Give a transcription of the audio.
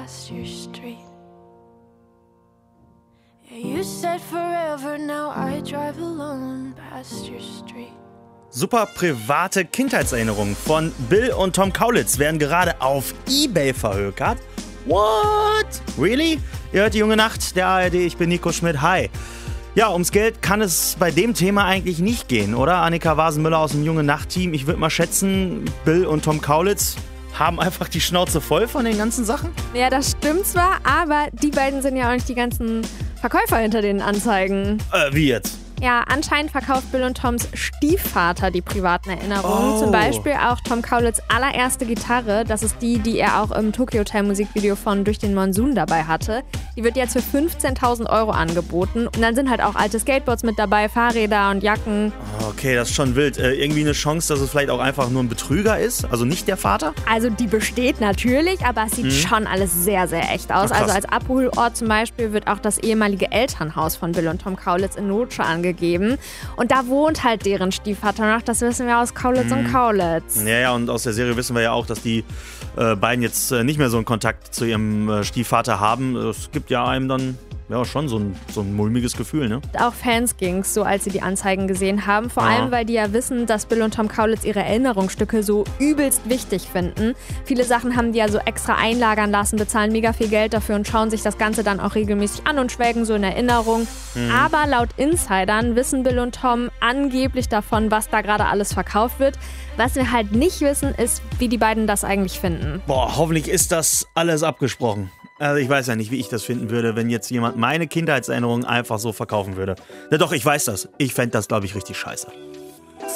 past your street. Yeah, you said forever, now I drive alone past your street. Super private Kindheitserinnerungen von Bill und Tom Kaulitz werden gerade auf eBay verhökert. What? Really? Ihr hört die junge Nacht der ARD, ich bin Nico Schmidt, hi. Ja, ums Geld kann es bei dem Thema eigentlich nicht gehen, oder? Annika Wasenmüller aus dem junge Nacht-Team, ich würde mal schätzen, Bill und Tom Kaulitz haben einfach die Schnauze voll von den ganzen Sachen? Ja, das stimmt zwar, aber die beiden sind ja auch nicht die ganzen Verkäufer hinter den Anzeigen. Wie jetzt? Ja, anscheinend verkauft Bill und Toms Stiefvater die privaten Erinnerungen. Oh. Zum Beispiel auch Tom Kaulitz' allererste Gitarre. Das ist die er auch im Tokyo Hotel Musikvideo von Durch den Monsun dabei hatte. Die wird jetzt für 15.000 € angeboten. Und dann sind halt auch alte Skateboards mit dabei, Fahrräder und Jacken. Okay, das ist schon wild. Irgendwie eine Chance, dass es vielleicht auch einfach nur ein Betrüger ist? Also nicht der Vater? Also die besteht natürlich, aber es sieht schon alles sehr, sehr echt aus. Ach, krass. Also als Abholort zum Beispiel wird auch das ehemalige Elternhaus von Bill und Tom Kaulitz in Lotsche angegeben. Und da wohnt halt deren Stiefvater noch. Das wissen wir aus Kaulitz und Kaulitz. Ja, und aus der Serie wissen wir ja auch, dass die beiden jetzt nicht mehr so einen Kontakt zu ihrem Stiefvater haben. Es gibt ja einem dann ja schon so ein mulmiges Gefühl, ne? Auch Fans ging's so, als sie die Anzeigen gesehen haben. Vor allem, weil die ja wissen, dass Bill und Tom Kaulitz ihre Erinnerungsstücke so übelst wichtig finden. Viele Sachen haben die ja so extra einlagern lassen, bezahlen mega viel Geld dafür und schauen sich das Ganze dann auch regelmäßig an und schwelgen so in Erinnerung. Aber laut Insidern wissen Bill und Tom angeblich davon, was da gerade alles verkauft wird. Was wir halt nicht wissen, ist, wie die beiden das eigentlich finden. Boah, hoffentlich ist das alles abgesprochen. Also ich weiß ja nicht, wie ich das finden würde, wenn jetzt jemand meine Kindheitserinnerungen einfach so verkaufen würde. Na doch, ich weiß das. Ich fände das, glaube ich, richtig scheiße.